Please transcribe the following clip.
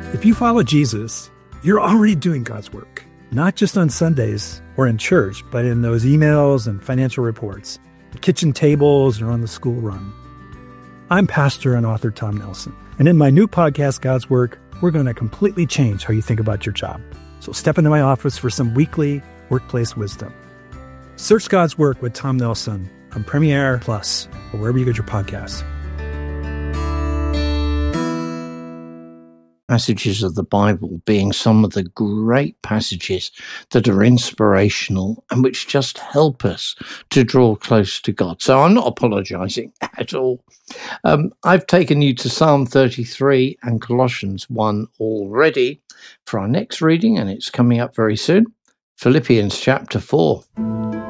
If you follow Jesus, you're already doing God's work, not just on Sundays or in church, but in those emails and financial reports, the kitchen tables, or on the school run. I'm pastor and author Tom Nelson, and in my new podcast, God's Work, we're going to completely change how you think about your job. So step into my office for some weekly workplace wisdom. Search God's Work with Tom Nelson on Premiere Plus or wherever you get your podcasts. Passages of the Bible being some of the great passages that are inspirational and which just help us to draw close to God. So I'm not apologizing at all. I've taken you to Psalm 33 and Colossians 1 already for our next reading, and it's coming up very soon. Philippians chapter 4.